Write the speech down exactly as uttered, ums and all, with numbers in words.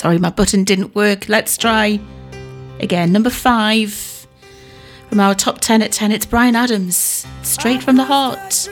Sorry, my button didn't work. Let's try again. Number five from our top ten at ten, it's Bryan Adams, Straight from the Heart.